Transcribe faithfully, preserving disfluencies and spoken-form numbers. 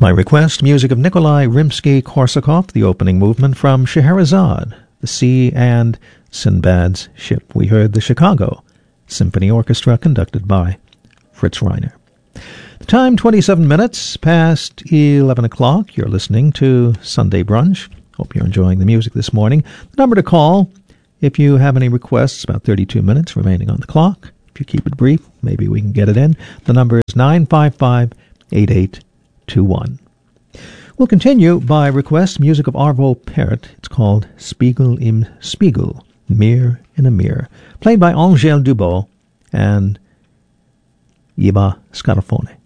My request, music of Nikolai Rimsky-Korsakov, the opening movement from Scheherazade, the Sea and Sinbad's Ship. We heard the Chicago Symphony Orchestra conducted by Fritz Reiner. The time, twenty-seven minutes past eleven o'clock. You're listening to Sunday Brunch. Hope you're enjoying the music this morning. The number to call, if you have any requests, about thirty-two minutes remaining on the clock. If you keep it brief, maybe we can get it in. The number is nine five five, eight eight two one. We'll continue by request music of Arvo Pärt. It's called Spiegel im Spiegel, Mirror in a Mirror, played by Angèle Dubot and Yiba Scarafone.